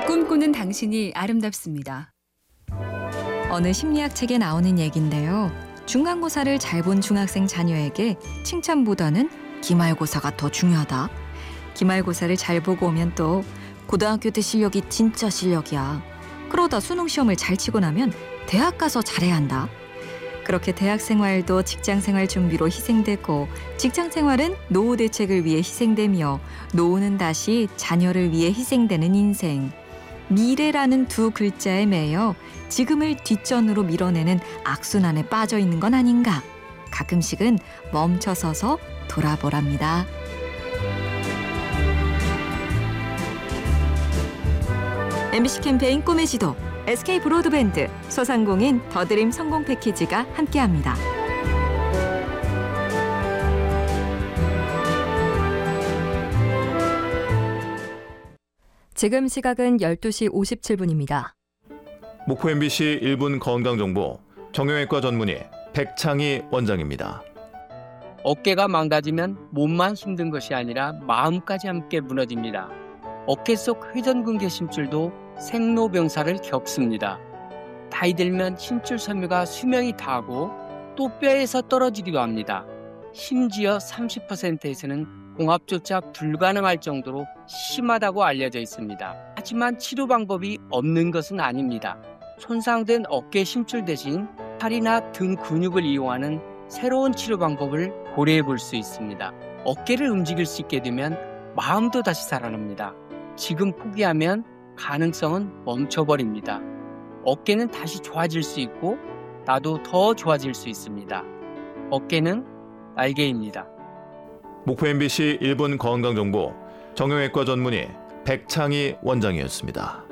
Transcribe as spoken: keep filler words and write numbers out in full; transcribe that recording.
꿈꾸는 당신이 아름답습니다. 어느 심리학 책에 나오는 얘긴데요. 중간고사를 잘 본 중학생 자녀에게 칭찬보다는 기말고사가 더 중요하다. 기말고사를 잘 보고 오면 또 고등학교 때 실력이 진짜 실력이야. 그러다 수능 시험을 잘 치고 나면 대학 가서 잘해야 한다. 그렇게 대학 생활도 직장 생활 준비로 희생되고 직장 생활은 노후 대책을 위해 희생되며 노후는 다시 자녀를 위해 희생되는 인생. 미래라는 두 글자에 매여 지금을 뒷전으로 밀어내는 악순환에 빠져 있는 건 아닌가. 가끔씩은 멈춰서서 돌아보랍니다. 엠비씨 캠페인 꿈의 지도, 에스케이 브로드밴드, 소상공인 더드림 성공 패키지가 함께합니다. 지금 시각은 열두 시 오십칠 분입니다. 목포 엠비씨 일 분 건강정보 정형외과 전문의 백창희 원장입니다. 어깨가 망가지면 몸만 힘든 것이 아니라 마음까지 함께 무너집니다. 어깨 속 회전근개 심줄도 생로병사를 겪습니다. 나이 들면 심줄 섬유가 수명이 다하고 또 뼈에서 떨어지기도 합니다. 심지어 삼십 퍼센트에서는 봉합조차 불가능할 정도로 심하다고 알려져 있습니다. 하지만 치료 방법이 없는 것은 아닙니다. 손상된 어깨 심줄 대신 팔이나 등 근육을 이용하는 새로운 치료 방법을 고려해 볼 수 있습니다. 어깨를 움직일 수 있게 되면 마음도 다시 살아납니다. 지금 포기하면 가능성은 멈춰버립니다. 어깨는 다시 좋아질 수 있고 나도 더 좋아질 수 있습니다. 어깨는 날개입니다. 목포 엠비씨 일 분 건강정보 정형외과 전문의 백창희 원장이었습니다.